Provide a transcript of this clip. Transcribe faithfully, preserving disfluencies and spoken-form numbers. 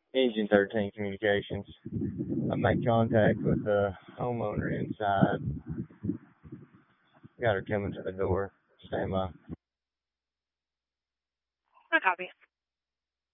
Engine thirteen Communications. I make contact with the homeowner inside. Got her coming to the door. Stand by. I copy.